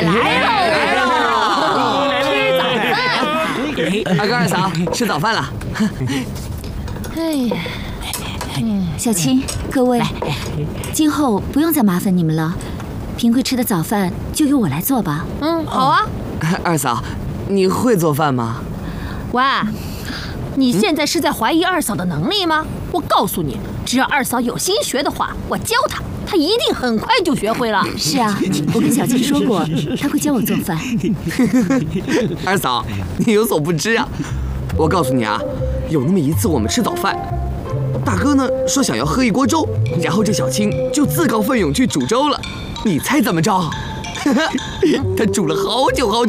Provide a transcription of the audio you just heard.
来喽！ 二哥二嫂，吃早饭了。 哎呀， 小青，各位，今后不用再麻烦你们了。平贵吃的早饭就由我来做吧。 好啊。 二嫂，你会做饭吗？ 喂，你现在是在怀疑二嫂的能力吗？我告诉你，只要二嫂有心学的话，我教她，她一定很快就学会了。 是啊，我跟小青说过，她会教我做饭。 二嫂，你有所不知啊，我告诉你啊，有那么一次我们吃早饭，大哥呢说想要喝一锅粥，然后这小青就自告奋勇去煮粥了。你猜怎么着？他煮了好久好久。